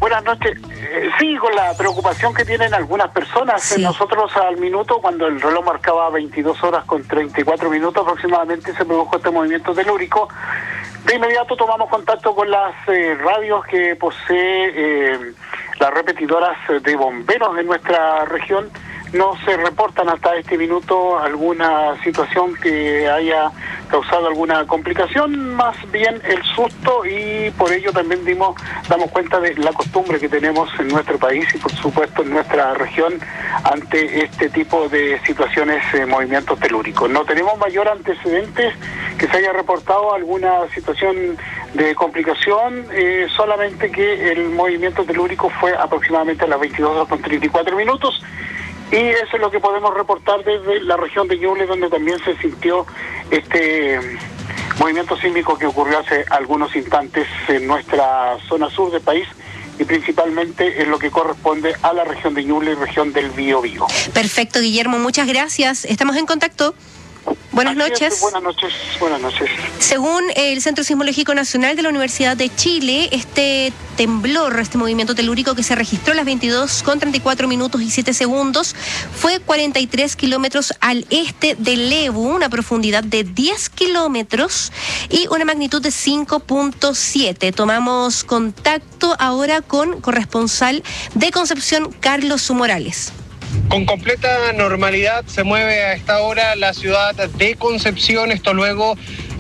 Buenas noches. Sí, con la preocupación que tienen algunas personas. Sí. Nosotros al minuto, cuando el reloj marcaba 22 horas con 34 minutos aproximadamente, se produjo este movimiento telúrico. De inmediato tomamos contacto con las radios que posee las repetidoras de bomberos de nuestra región. No se reportan hasta este minuto alguna situación que haya causado alguna complicación, más bien el susto, y por ello también damos cuenta de la costumbre que tenemos en nuestro país y por supuesto en nuestra región ante este tipo de situaciones, movimientos telúricos. No tenemos mayor antecedentes que se haya reportado alguna situación de complicación, solamente que el movimiento telúrico fue aproximadamente a las 22:34 minutos. Y eso es lo que podemos reportar desde la región de Ñuble, donde también se sintió este movimiento sísmico que ocurrió hace algunos instantes en nuestra zona sur del país y principalmente en lo que corresponde a la región de Ñuble y región del Biobío. Perfecto, Guillermo, muchas gracias. Estamos en contacto. Buenas noches. Buenas noches. Buenas noches. Según el Centro Sismológico Nacional de la Universidad de Chile, este temblor, este movimiento telúrico que se registró a las 22:34 minutos y 7 segundos, fue 43 kilómetros al este de Lebu, una profundidad de 10 kilómetros y una magnitud de 5.7. Tomamos contacto ahora con corresponsal de Concepción, Carlos Morales. Con completa normalidad se mueve a esta hora la ciudad de Concepción, esto luego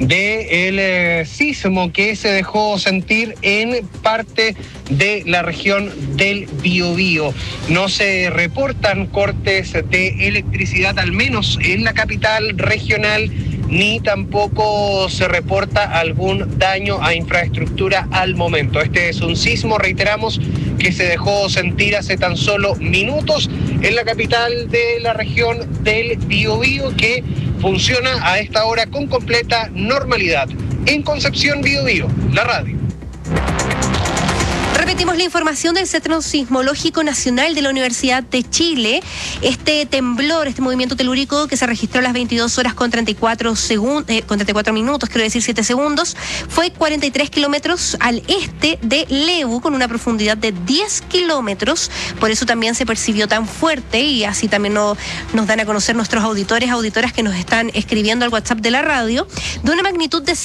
del sismo que se dejó sentir en parte de la región del Biobío. No se reportan cortes de electricidad, al menos en la capital regional, ni tampoco se reporta algún daño a infraestructura al momento. Este es un sismo, reiteramos, que se dejó sentir hace tan solo minutos en la capital de la región del Biobío, que funciona a esta hora con completa normalidad. En Concepción, Biobío, la radio. Repetimos la información del Centro Sismológico Nacional de la Universidad de Chile. Este temblor, este movimiento telúrico que se registró a las 22 horas con 34 minutos, quiero decir 7 segundos, fue 43 kilómetros al este de Lebu, con una profundidad de 10 kilómetros. Por eso también se percibió tan fuerte, y así también nos dan a conocer nuestros auditoras que nos están escribiendo al WhatsApp de la radio, de una magnitud de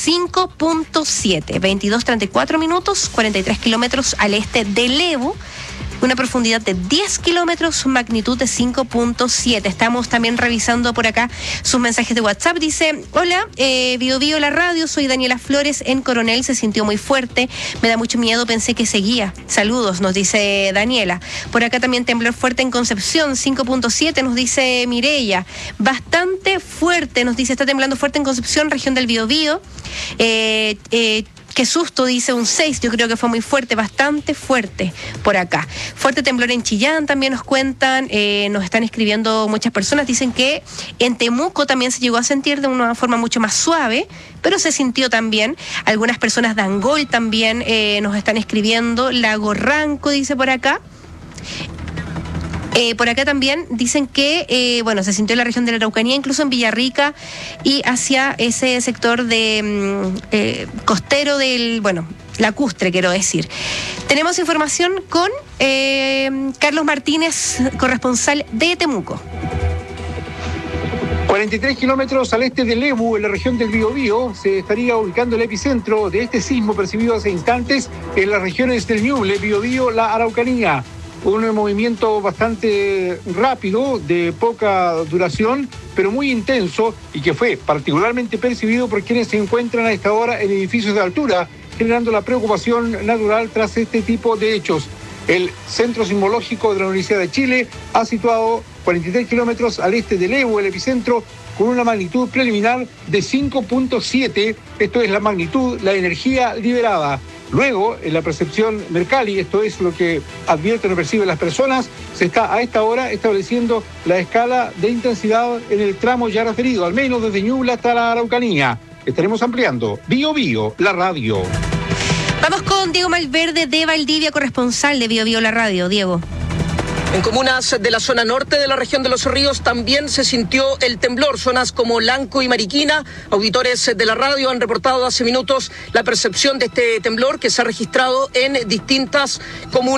5.7, 22:34 minutos, 43 kilómetros al este de Lebu, una profundidad de 10 kilómetros, magnitud de 5.7. Estamos también revisando por acá sus mensajes de WhatsApp. Dice: hola, Biobío la radio, soy Daniela Flores, en Coronel se sintió muy fuerte, me da mucho miedo, pensé que seguía. Saludos, nos dice Daniela. Por acá también temblor fuerte en Concepción, 5.7, nos dice Mireya. Bastante fuerte, nos dice, está temblando fuerte en Concepción, región del Biobío. Qué susto, dice un 6, yo creo que fue muy fuerte, bastante fuerte por acá. Fuerte temblor en Chillán también nos cuentan, nos están escribiendo muchas personas, dicen que en Temuco también se llegó a sentir de una forma mucho más suave, pero se sintió también. Algunas personas de Angol también nos están escribiendo, Lago Ranco dice por acá. Por acá también dicen que, se sintió en la región de la Araucanía, incluso en Villarrica y hacia ese sector de costero del, lacustre, quiero decir. Tenemos información con Carlos Martínez, corresponsal de Temuco. 43 kilómetros al este de Lebu, en la región del Biobío, se estaría ubicando el epicentro de este sismo percibido hace instantes en las regiones del Ñuble, Biobío, la Araucanía. Un movimiento bastante rápido, de poca duración, pero muy intenso, y que fue particularmente percibido por quienes se encuentran a esta hora en edificios de altura, generando la preocupación natural tras este tipo de hechos. El Centro Sismológico de la Universidad de Chile ha situado 43 kilómetros al este de Lebu, el epicentro, con una magnitud preliminar de 5.7. Esto es la magnitud, la energía liberada. Luego, en la percepción Mercalli, esto es lo que advierten o perciben las personas, se está a esta hora estableciendo la escala de intensidad en el tramo ya referido, al menos desde Ñuble hasta la Araucanía. Estaremos ampliando. Biobío, la radio. Vamos con Diego Malverde de Valdivia, corresponsal de Biobío la radio. Diego. En comunas de la zona norte de la región de Los Ríos también se sintió el temblor. Zonas como Lanco y Mariquina, auditores de la radio han reportado hace minutos la percepción de este temblor que se ha registrado en distintas comunas.